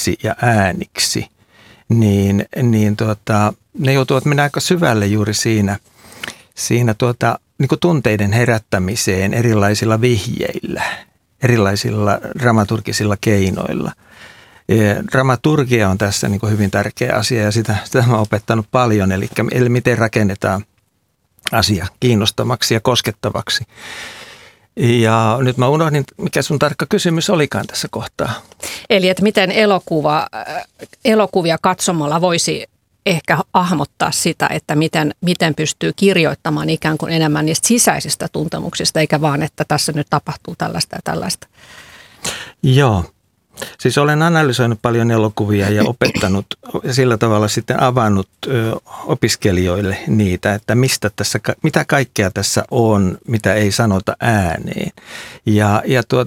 sanoiksi ja ääniksi, niin ne joutuvat mennä aika syvälle juuri siinä niin kuin tunteiden herättämiseen erilaisilla vihjeillä, erilaisilla dramaturgisilla keinoilla. Dramaturgia on tässä niin kuin hyvin tärkeä asia ja sitä mä oon opettanut paljon, eli miten rakennetaan asia kiinnostavaksi ja koskettavaksi. Ja nyt mä unohdin, mikä sun tarkka kysymys olikaan tässä kohtaa. Eli että miten elokuvia katsomalla voisi ehkä hahmottaa sitä, että miten pystyy kirjoittamaan ikään kuin enemmän niistä sisäisistä tuntemuksista, eikä vaan, että tässä nyt tapahtuu tällaista ja tällaista. Joo. Siis olen analysoinut paljon elokuvia ja opettanut ja sillä tavalla sitten avannut opiskelijoille niitä, että mitä kaikkea tässä on, mitä ei sanota ääneen. Ja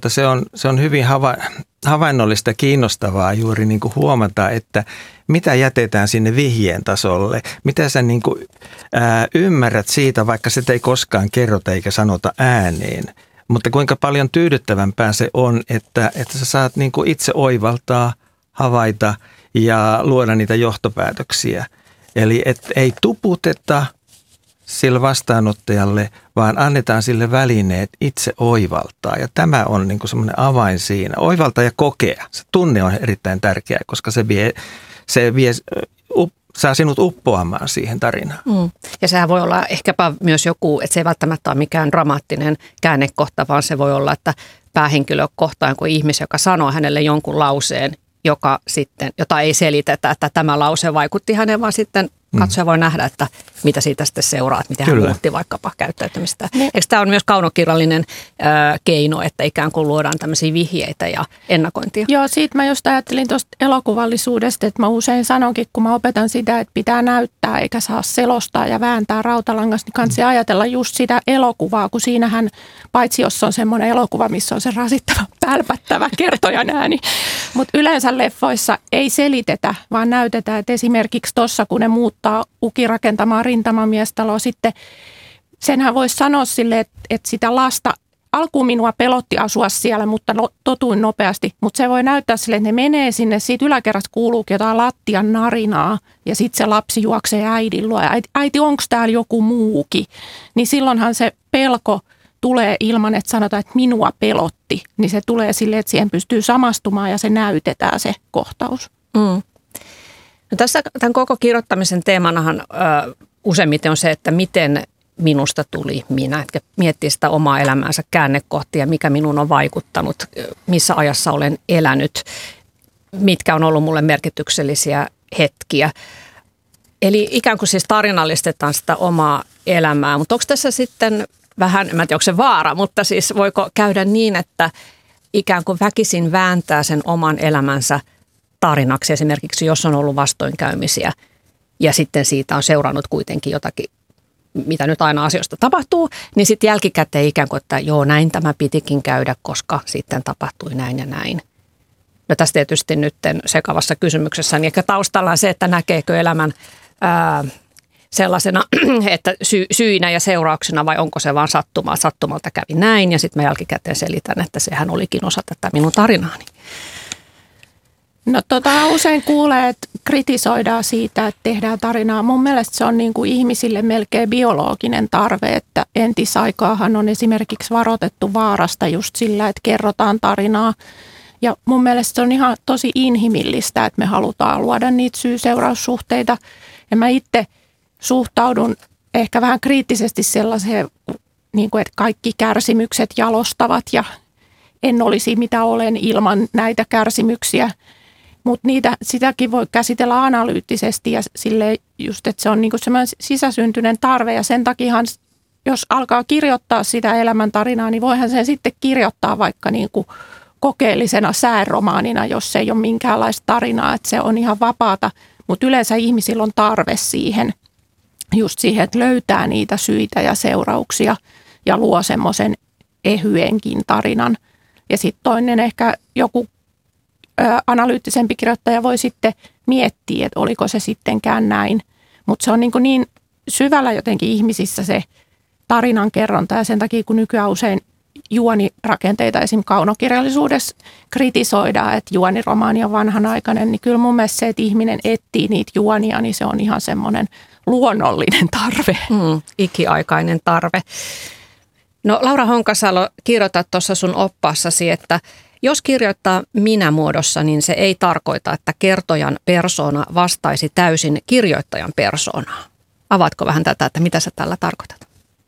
se on hyvin havainnollista ja kiinnostavaa juuri niin kuin huomata, että mitä jätetään sinne vihjeen tasolle, mitä sä niin kuin, ymmärrät siitä, vaikka sitä ei koskaan kerrota eikä sanota ääneen. Mutta kuinka paljon tyydyttävämpää se on, että sä saat niin kuin itse oivaltaa, havaita ja luoda niitä johtopäätöksiä. Eli et ei tuputeta sille vastaanottajalle, vaan annetaan sille välineet itse oivaltaa. Ja tämä on niin kuin semmoinen avain siinä. Oivaltaa ja kokea. Se tunne on erittäin tärkeä, koska se saa sinut uppoamaan siihen tarinaan. Ja sehän voi olla ehkäpä myös joku, että se ei välttämättä ole mikään dramaattinen käännekohta, vaan se voi olla, että päähenkilö kohtaa jonkun ihmisen, joka sanoo hänelle jonkun lauseen, jota ei selitetä, että tämä lause vaikutti häneen, vaan sitten katsoja voi nähdä, että mitä siitä sitten seuraa, että miten hän muutti vaikkapa käyttäytymistä. Eikö tämä on myös kaunokirjallinen keino, että ikään kuin luodaan tämmöisiä vihjeitä ja ennakointia? Joo, siitä mä just ajattelin tuosta elokuvallisuudesta, että mä usein sanonkin, kun mä opetan sitä, että pitää näyttää eikä saa selostaa ja vääntää rautalangasta, niin kannattaa ajatella just sitä elokuvaa, kun siinähän, paitsi jos on semmoinen elokuva, missä on se rasittava, pälpättävä kertojan ääni, mutta yleensä leffoissa ei selitetä, vaan näytetään, että esimerkiksi tuossa, kun ne muuttaa Uki rakentamaan rintamamiestaloa, sitten senhän voisi sanoa sille, että sitä lasta, alkuun minua pelotti asua siellä, mutta totuin nopeasti, mutta se voi näyttää sille, että ne menee sinne, siitä yläkerrasta kuuluukin jotain lattian narinaa ja sitten se lapsi juoksee äidin luo ja äiti, onko täällä joku muukin? Niin silloinhan se pelko tulee ilman, että sanotaan, että minua pelotti, niin se tulee silleen, että siihen pystyy samastumaan ja se näytetään se kohtaus. No tässä tämän koko kirjoittamisen teemanahan useimmiten on se, että miten minusta tuli minä. Että miettii sitä omaa elämäänsä käännekohtia, mikä minun on vaikuttanut, missä ajassa olen elänyt, mitkä on ollut mulle merkityksellisiä hetkiä. Eli ikään kuin siis tarinallistetaan sitä omaa elämää, mutta onko tässä sitten vähän, en tiedä onko se vaara, mutta siis voiko käydä niin, että ikään kuin väkisin vääntää sen oman elämänsä tarinaksi esimerkiksi, jos on ollut vastoinkäymisiä ja sitten siitä on seurannut kuitenkin jotakin, mitä nyt aina asioista tapahtuu, niin sitten jälkikäteen ikään kuin, että joo, näin tämä pitikin käydä, koska sitten tapahtui näin ja näin. No tässä tietysti nyt sekavassa kysymyksessä, niin ehkä taustalla on se, että näkeekö elämän sellaisena, että syinä ja seurauksena vai onko se vaan sattumaa, sattumalta kävi näin ja sitten mä jälkikäteen selitän, että sehän olikin osa tätä minun tarinaani. No usein kuulee, että kritisoidaan siitä, että tehdään tarinaa. Mun mielestä se on niin kuin ihmisille melkein biologinen tarve, että entisaikaahan on esimerkiksi varoitettu vaarasta just sillä, että kerrotaan tarinaa. Ja mun mielestä se on ihan tosi inhimillistä, että me halutaan luoda niitä syy-seuraussuhteita. Ja mä itse suhtaudun ehkä vähän kriittisesti sellaiseen, niin kuin, että kaikki kärsimykset jalostavat ja en olisi mitä olen ilman näitä kärsimyksiä. Mutta sitäkin voi käsitellä analyyttisesti ja silleen just, että se on niinku semmoinen sisäsyntyinen tarve ja sen takiahan, jos alkaa kirjoittaa sitä elämäntarinaa, niin voihan sen sitten kirjoittaa vaikka niinku kokeellisena sääromaanina, jos se ei ole minkäänlaista tarinaa, että se on ihan vapaata. Mutta yleensä ihmisillä on tarve siihen, just siihen, että löytää niitä syitä ja seurauksia ja luo semmoisen ehyenkin tarinan. Ja sitten toinen ehkä joku analyyttisempi kirjoittaja voi sitten miettiä, että oliko se sittenkään näin. Mutta se on niin syvällä jotenkin ihmisissä se tarinankerronta ja sen takia, kun nykyään usein juonirakenteita esim. Kaunokirjallisuudessa kritisoidaan, että juoniromaani on vanhanaikainen, niin kyllä mun mielestä se, että ihminen etsii niitä juonia, niin se on ihan semmoinen luonnollinen tarve. Ikiaikainen tarve. No Laura Honkasalo, kirjoitat tuossa sun oppaassasi, että jos kirjoittaa minä-muodossa, niin se ei tarkoita, että kertojan persoona vastaisi täysin kirjoittajan persoonaa. Avaatko vähän tätä, että mitä sä tällä tarkoitat?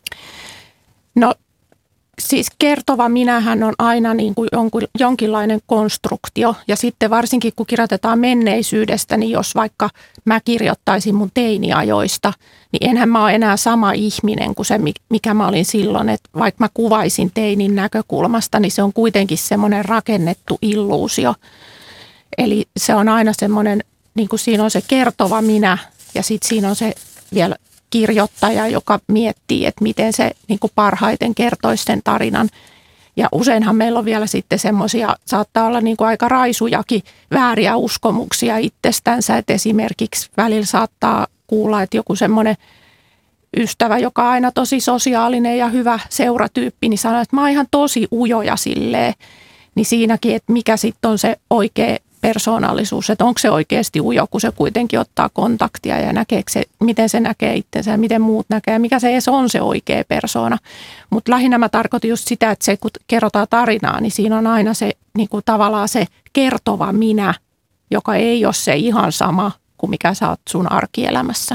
No siis kertova minähän on aina niin kuin jonkinlainen konstruktio ja sitten varsinkin kun kirjoitetaan menneisyydestä, niin jos vaikka mä kirjoittaisin mun teiniajoista, niin enhän mä ole enää sama ihminen kuin se, mikä mä olin silloin. Että vaikka mä kuvaisin teinin näkökulmasta, niin se on kuitenkin semmoinen rakennettu illuusio. Eli se on aina semmoinen, niin kuin siinä on se kertova minä ja sitten siinä on se vielä kirjoittaja, joka miettii, että miten se niin kuin parhaiten kertoisi sen tarinan. Ja useinhan meillä on vielä sitten semmoisia, saattaa olla niin kuin aika raisujakin vääriä uskomuksia itsestänsä. Että esimerkiksi välillä saattaa kuulla, että joku semmoinen ystävä, joka on aina tosi sosiaalinen ja hyvä seuratyyppi, niin sanoo, että mä oon ihan tosi ujoja silleen. Niin siinäkin, että mikä sitten on se oikea persoonallisuus, että onko se oikeasti ujo, kun se kuitenkin ottaa kontaktia ja näkeekö se, miten se näkee itsensä ja miten muut näkee, mikä se edes on se oikea persoona. Mutta lähinnä mä tarkoitin just sitä, että se kun kerrotaan tarinaa, niin siinä on aina se niin kuin tavallaan se kertova minä, joka ei ole se ihan sama kuin mikä sä oot sun arkielämässä.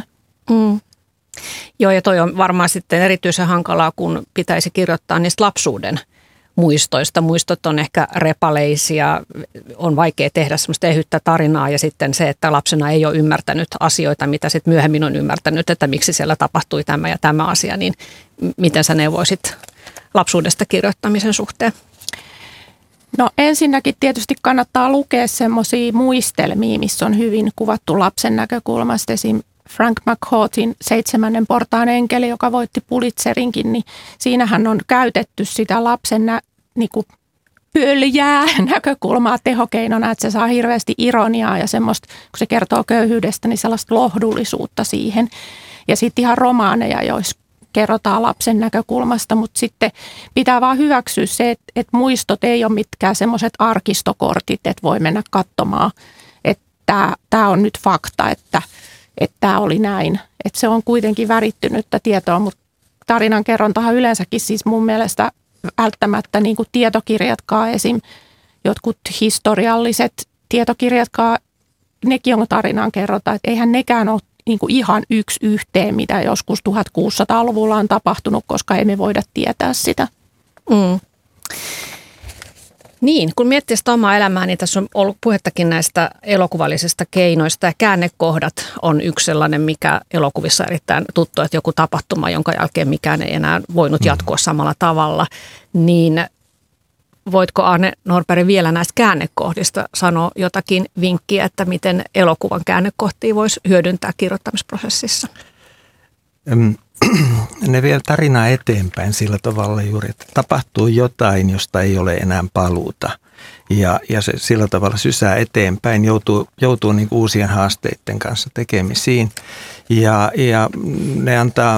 Joo, ja toi on varmaan sitten erityisen hankalaa, kun pitäisi kirjoittaa niistä lapsuuden muistoista. Muistot on ehkä repaleisia, on vaikea tehdä semmoista ehyttä tarinaa ja sitten se, että lapsena ei ole ymmärtänyt asioita, mitä sitten myöhemmin on ymmärtänyt, että miksi siellä tapahtui tämä ja tämä asia, niin miten sä neuvoisit lapsuudesta kirjoittamisen suhteen? No ensinnäkin tietysti kannattaa lukea semmoisia muistelmia, missä on hyvin kuvattu lapsen näkökulmasta. Esim. Frank McCourtin 7. portaan enkeli, joka voitti Pulitzerinkin, niin siinähän on käytetty sitä lapsen niinku pöljää näkökulmaa tehokeinona, että se saa hirveästi ironiaa ja semmoista, kun se kertoo köyhyydestä, niin sellaista lohdullisuutta siihen. Ja sitten ihan romaaneja, joissa kerrotaan lapsen näkökulmasta, mutta sitten pitää vaan hyväksyä se, että muistot ei ole mitkään semmoiset arkistokortit, että voi mennä katsomaan, että tämä on nyt fakta, että tämä oli näin. Että se on kuitenkin värittynyttä tietoa, mutta tarinan kerrontahan yleensäkin siis mun mielestä välttämättä niin kuin tietokirjatkaan, esim. Jotkut historialliset tietokirjatkaan, nekin on tarinan kerronta, että eihän nekään ole niin kuin ihan yksi yhteen, mitä joskus 1600-luvulla on tapahtunut, koska ei me voida tietää sitä. Niin, kun miettii sitä omaa elämää, niin tässä on ollut puhettakin näistä elokuvallisista keinoista ja käännekohdat on yksi sellainen, mikä elokuvissa on erittäin tuttu, että joku tapahtuma, jonka jälkeen mikään ei enää voinut jatkua samalla tavalla, niin voitko Aarne Norberg vielä näistä käännekohdista sanoa jotakin vinkkiä, että miten elokuvan käännekohtia voisi hyödyntää kirjoittamisprosessissa? Ne vie tarinaa eteenpäin sillä tavalla juuri, että tapahtuu jotain, josta ei ole enää paluuta. Ja se sillä tavalla sysää eteenpäin, joutuu niin kuin uusien haasteiden kanssa tekemisiin. Ja ne antaa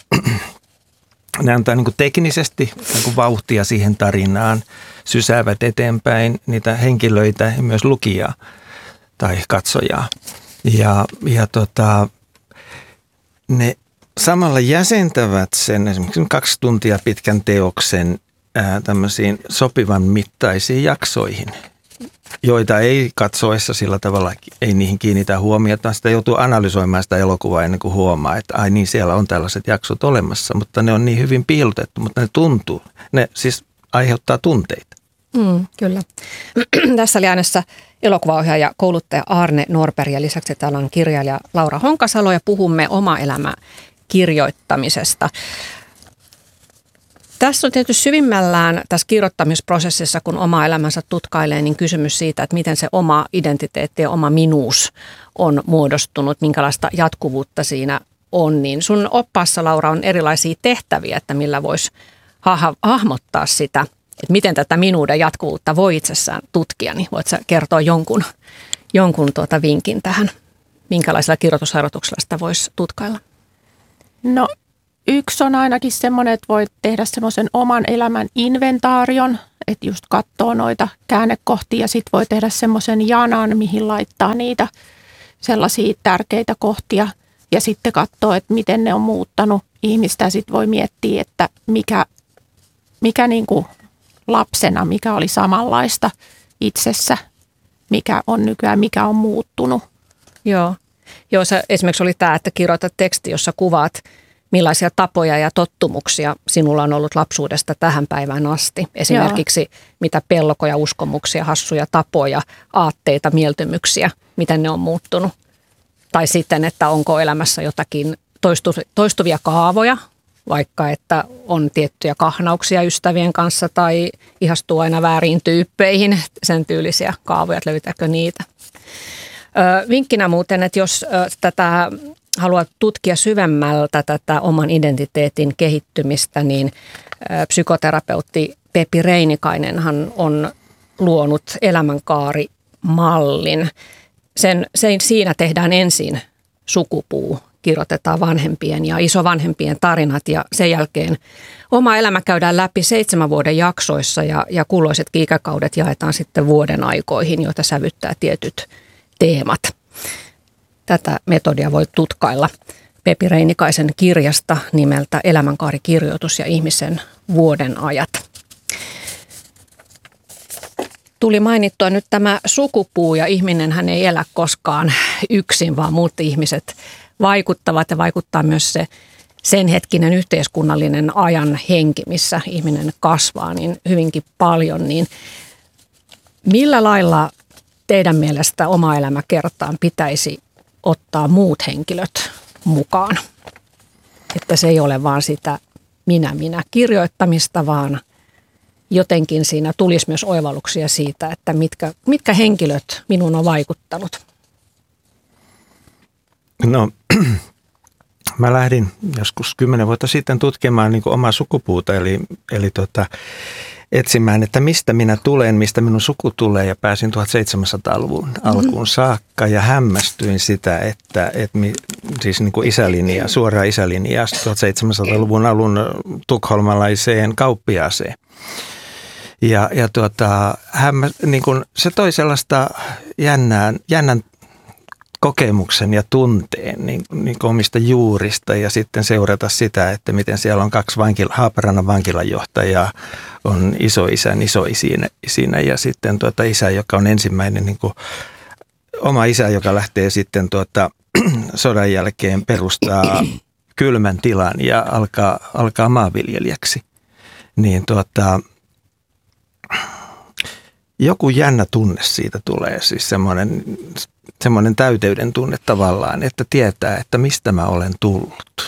niin kuin teknisesti niin kuin vauhtia siihen tarinaan, sysäävät eteenpäin niitä henkilöitä ja myös lukijaa tai katsojaa. Ne samalla jäsentävät sen esimerkiksi 2 tuntia pitkän teoksen tämmöisiin sopivan mittaisiin jaksoihin, joita ei katsoessa sillä tavalla, ei niihin kiinnitä huomiota. Sitä joutuu analysoimaan sitä elokuvaa ennen kuin huomaa, että ai niin, siellä on tällaiset jaksot olemassa, mutta ne on niin hyvin piilotettu, mutta ne tuntuu. Ne siis aiheuttaa tunteita. Kyllä. Tässä oli äänessä elokuvaohjaaja, kouluttaja Aarne Norberg ja lisäksi täällä on kirjailija Laura Honkasalo ja puhumme oma elämä kirjoittamisesta. Tässä on tietysti syvimmällään tässä kirjoittamisprosessissa, kun oma elämänsä tutkailee, niin kysymys siitä, että miten se oma identiteetti ja oma minuus on muodostunut, minkälaista jatkuvuutta siinä on. Niin sun oppaassa, Laura, on erilaisia tehtäviä, että millä voisi hahmottaa sitä, että miten tätä minuuden jatkuvuutta voi itsessään tutkia. Niin voit sä kertoa jonkun vinkin tähän, minkälaisella kirjoitusharjoituksella sitä voisi tutkailla? No yksi on ainakin semmoinen, että voi tehdä semmoisen oman elämän inventaarion, että just katsoo noita käännekohtia ja sitten voi tehdä semmoisen janan, mihin laittaa niitä sellaisia tärkeitä kohtia ja sitten katsoo, että miten ne on muuttanut ihmistä ja sitten voi miettiä, että mikä niin kuin lapsena, mikä oli samanlaista itsessä, mikä on nykyään, mikä on muuttunut. Joo, se esimerkiksi oli tämä, että kirjoitat teksti, jossa kuvaat, millaisia tapoja ja tottumuksia sinulla on ollut lapsuudesta tähän päivään asti. Esimerkiksi mitä pelkoja, uskomuksia, hassuja tapoja, aatteita, mieltymyksiä, miten ne on muuttunut. Tai sitten, että onko elämässä jotakin toistuvia kaavoja, vaikka että on tiettyjä kahnauksia ystävien kanssa tai ihastuu aina vääriin tyyppeihin, sen tyylisiä kaavoja, että löytääkö niitä. Vinkkinä muuten, että jos tätä haluat tutkia syvemmältä tätä oman identiteetin kehittymistä, niin psykoterapeutti Pepi Reinikainenhan on luonut elämänkaarimallin. Siinä tehdään ensin sukupuu, kirjoitetaan vanhempien ja isovanhempien tarinat ja sen jälkeen oma elämä käydään läpi 7 vuoden jaksoissa ja kulloisetkin ikäkaudet jaetaan sitten vuoden aikoihin, joita sävyttää tietyt teemat. Tätä metodia voi tutkailla Pepi Reinikaisen kirjasta nimeltä Elämänkaarikirjoitus ja ihmisen vuoden ajat. Tuli mainittua nyt tämä sukupuu ja ihminenhän ei elä koskaan yksin, vaan muut ihmiset vaikuttavat ja vaikuttaa myös se sen hetkinen yhteiskunnallinen ajan henki, missä ihminen kasvaa niin hyvinkin paljon. Niin millä lailla teidän mielestä oma elämäkertaan pitäisi ottaa muut henkilöt mukaan? Että se ei ole vaan sitä minä kirjoittamista, vaan jotenkin siinä tulisi myös oivalluksia siitä, että mitkä henkilöt minun on vaikuttanut. No, mä lähdin joskus 10 vuotta sitten tutkimaan niin kuin omaa sukupuuta, eli etsimään, että mistä minä tulen, mistä minun suku tulee, ja pääsin 1700-luvun alkuun saakka ja hämmästyin sitä, että siis niin kuin isälinja, suoraan isälinjaa 1700-luvun alun tukholmalaiseen kauppiaaseen. Niin kuin se toi sellaista jännän kokemuksen ja tunteen niin kuin omista juurista ja sitten seurata sitä, että miten siellä on 2 Haaparannan vankilanjohtajaa, on isoisän isoisinä ja sitten isä, joka on ensimmäinen niin kuin oma isä, joka lähtee sitten sodan jälkeen perustaa kylmän tilan ja alkaa maanviljelijäksi. Niin joku jännä tunne siitä tulee, siis semmoinen täyteyden tunne tavallaan, että tietää, että mistä mä olen tullut.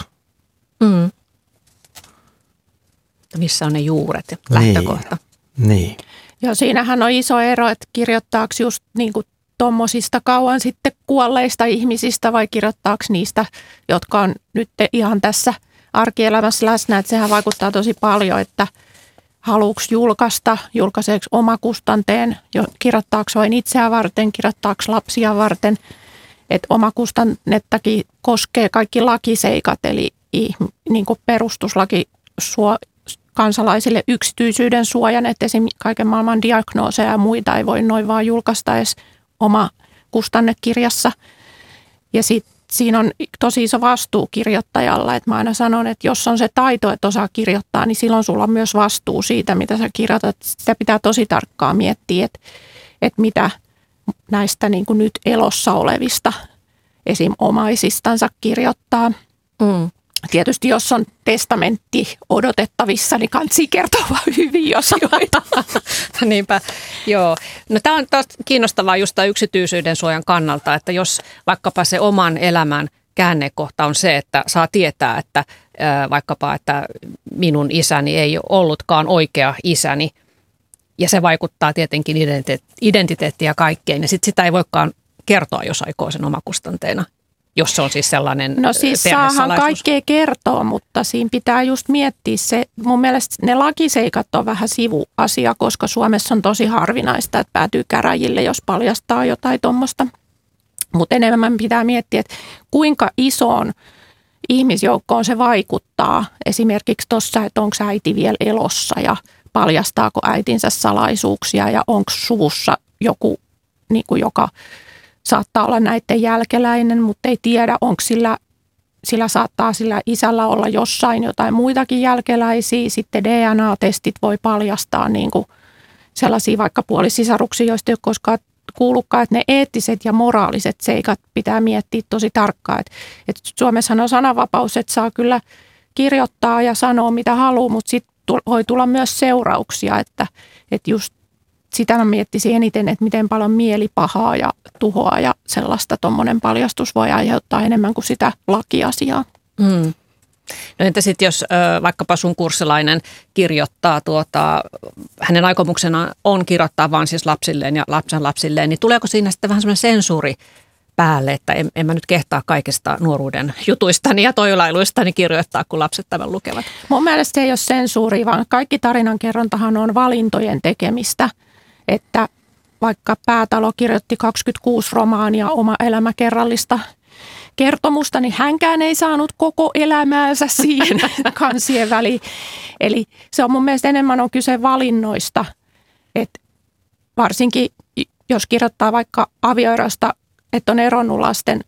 Missä on ne juuret ja lähtökohta. Niin. Ja siinähän on iso ero, että kirjoittaako just niin kuin tommosista kauan sitten kuolleista ihmisistä vai kirjoittaako niistä, jotka on nyt ihan tässä arkielämässä läsnä. Että sehän vaikuttaa tosi paljon, että haluuks julkaiseeko omakustanteen, kirjoittaako vain itseään varten, kirjoittaako lapsia varten. Että omakustannettakin koskee kaikki lakiseikat, eli niin kuin perustuslaki kansalaisille yksityisyyden suojan, että esimerkiksi kaiken maailman diagnooseja ja muita ei voi noin vaan julkaista edes omakustannekirjassa. Ja sitten siinä on tosi iso vastuu kirjoittajalla, että mä aina sanon, että jos on se taito, että osaa kirjoittaa, niin silloin sulla on myös vastuu siitä, mitä sä kirjoitat. Sitä pitää tosi tarkkaan miettiä, että mitä näistä niin kuin nyt elossa olevista esim. Omaisistansa kirjoittaa. Tietysti jos on testamentti odotettavissa, niin kansi kertoa hyvin asioita. Niinpä, joo. No tämä on kiinnostavaa just tämän yksityisyyden suojan kannalta, että jos vaikkapa se oman elämän käännekohta on se, että saa tietää, että vaikkapa, että minun isäni ei ollutkaan oikea isäni, ja se vaikuttaa tietenkin identiteettiä kaikkeen, ja sitten sitä ei voikaan kertoa, jos aikoo sen omakustanteena. Jos se on siis sellainen no siis saahan kaikkea kertoa, mutta siinä pitää just miettiä se. Mun mielestä ne lakiseikat on vähän sivuasia, koska Suomessa on tosi harvinaista, että päätyy käräjille, jos paljastaa jotain tuommoista. Mutta enemmän pitää miettiä, että kuinka isoon ihmisjoukkoon se vaikuttaa. Esimerkiksi tuossa, että onko äiti vielä elossa ja paljastaako äitinsä salaisuuksia ja onko suvussa joku, niin kuin joka saattaa olla näiden jälkeläinen, mutta ei tiedä, onko sillä isällä olla jossain jotain muitakin jälkeläisiä. Sitten DNA-testit voi paljastaa niin kuin sellaisia vaikka puolisisaruksia, joista ei ole koskaan kuullutkaan, että ne eettiset ja moraaliset seikat pitää miettiä tosi tarkkaan. Että Suomessahan on sananvapaus, että saa kyllä kirjoittaa ja sanoa mitä haluaa, mutta sitten voi tulla myös seurauksia, että just sitä mä miettisin eniten, että miten paljon mielipahaa ja tuhoa ja sellaista tuommoinen paljastus voi aiheuttaa enemmän kuin sitä lakiasiaa. Mm. No entä sitten, jos vaikkapa sun kurssilainen kirjoittaa, hänen aikomuksena on kirjoittaa vaan siis lapsilleen ja lapsenlapsilleen, niin tuleeko siinä sitten vähän semmoinen sensuuri päälle, että en mä nyt kehtaa kaikista nuoruuden jutuistani ja toilailuistani kirjoittaa, kun lapset tämän lukevat? Mun mielestä se ei ole sensuuri, vaan kaikki tarinankerrontahan on valintojen tekemistä, että vaikka Päätalo kirjoitti 26 romaania oma elämäkerrallista kertomusta, niin hänkään ei saanut koko elämäänsä siihen kansien väliin. Eli se on mun mielestä enemmän on kyse valinnoista, että varsinkin jos kirjoittaa vaikka avioerosta, että on eronnut lasten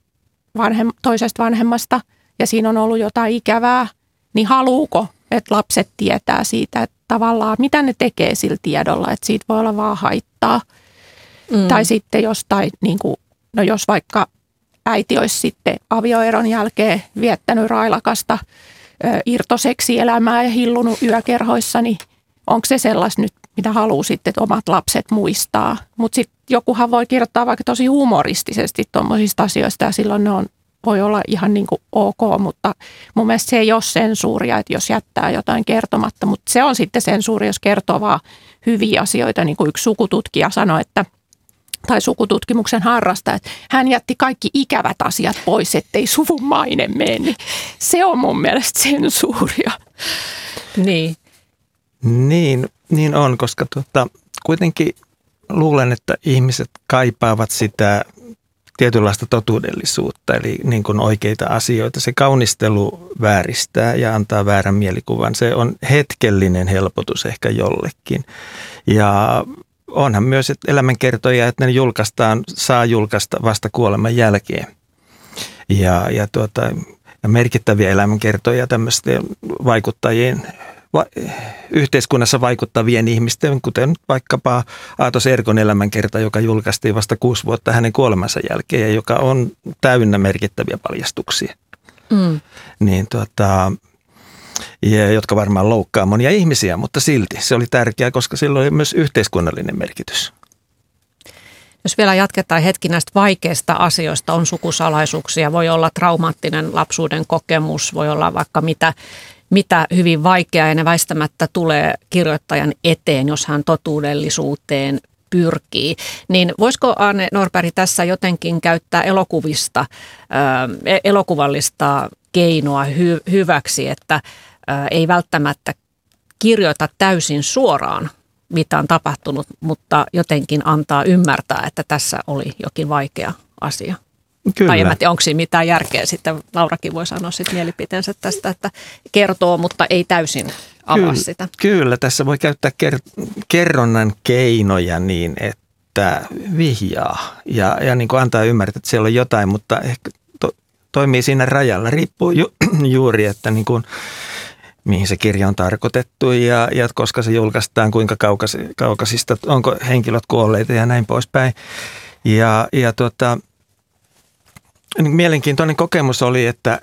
toisesta vanhemmasta ja siinä on ollut jotain ikävää, niin haluuko, että lapset tietää siitä, että tavallaan mitä ne tekee sillä tiedolla, että siitä voi olla vaan haittaa. Tai sitten jostain, niin kuin, no jos vaikka äiti olisi sitten avioeron jälkeen viettänyt railakasta irtoseksielämää ja hillunut yökerhoissa, niin onko se sellaista nyt, mitä haluaa sitten, että omat lapset muistaa. Mutta sitten jokuhan voi kirjoittaa vaikka tosi humoristisesti tuommoisista asioista ja silloin ne voi olla ihan niin kuin ok, mutta mun mielestä se ei ole sensuuria, että jos jättää jotain kertomatta. Mutta se on sitten sensuuri, jos kertoo vaan hyviä asioita, niin kuin yksi sukututkija sanoi, tai sukututkimuksen harrastaja, että hän jätti kaikki ikävät asiat pois, ettei suvun maine mene. Niin se on mun mielestä sensuuria. Niin on, koska kuitenkin luulen, että ihmiset kaipaavat sitä tietynlaista totuudellisuutta, eli niin kuin oikeita asioita. Se kaunistelu vääristää ja antaa väärän mielikuvan. Se on hetkellinen helpotus ehkä jollekin. Ja onhan myös että elämänkertoja, että ne saa julkaista vasta kuoleman jälkeen. Ja merkittäviä elämänkertoja tämmöisten vaikuttajien, yhteiskunnassa vaikuttavien ihmisten, kuten vaikkapa Aatos Erkon elämänkerta, joka julkaistiin vasta 6 vuotta hänen kuolemansa jälkeen ja joka on täynnä merkittäviä paljastuksia. Jotka varmaan loukkaa monia ihmisiä, mutta silti se oli tärkeää, koska sillä oli myös yhteiskunnallinen merkitys. Jos vielä jatketaan hetki näistä vaikeista asioista, on sukusalaisuuksia, voi olla traumaattinen lapsuuden kokemus, voi olla vaikka mitä hyvin vaikeaa ja ne väistämättä tulee kirjoittajan eteen, jos hän totuudellisuuteen pyrkii. Niin voisiko Aarne Norberg tässä jotenkin käyttää elokuvallista keinoa hyväksi, että ei välttämättä kirjoita täysin suoraan, mitä on tapahtunut, mutta jotenkin antaa ymmärtää, että tässä oli jokin vaikea asia. Kyllä. Tai en tiedä, onko siinä mitään järkeä. Sitten Laurakin voi sanoa sitten mielipiteensä tästä, että kertoo, mutta ei täysin avaa sitä. Kyllä, tässä voi käyttää kerronnan keinoja niin, että vihjaa ja niin kuin antaa ymmärtää, että siellä on jotain, mutta ehkä toimii siinä rajalla. Riippuu juuri, että niin kuin, mihin se kirja on tarkoitettu ja koska se julkaistaan, kuinka kaukaisista, onko henkilöt kuolleita ja näin poispäin. Niin mielenkiintoinen kokemus oli, että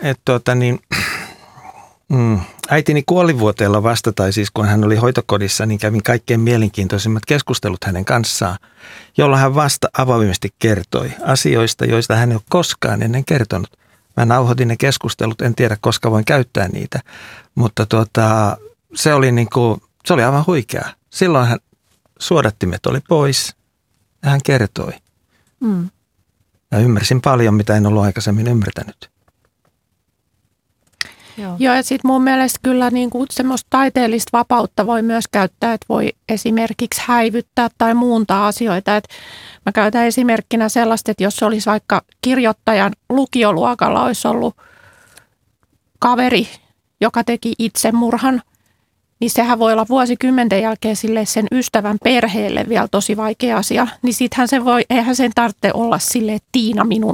äitini kuolivuoteella vasta, tai siis kun hän oli hoitokodissa, niin kävin kaikkein mielenkiintoisimmat keskustelut hänen kanssaan, jolloin hän vasta avoimesti kertoi asioista, joista hän ei ole koskaan ennen kertonut. Mä nauhoitin ne keskustelut, en tiedä koska voin käyttää niitä, mutta se oli aivan huikeaa. Silloin suodattimet oli pois ja hän kertoi. Ja ymmärsin paljon, mitä en ollut aikaisemmin ymmärtänyt. Joo, ja sitten mun mielestä kyllä niinku semmoista taiteellista vapautta voi myös käyttää, että voi esimerkiksi häivyttää tai muuntaa asioita. Et mä käytän esimerkkinä sellaista, että jos olisi vaikka kirjoittajan lukioluokalla olisi ollut kaveri, joka teki itsemurhan, niin sehän voi olla vuosikymmenten jälkeen sille sen ystävän perheelle vielä tosi vaikea asia. Niin sittenhän se voi, eihän sen tarvitse olla silleen, että Tiina minun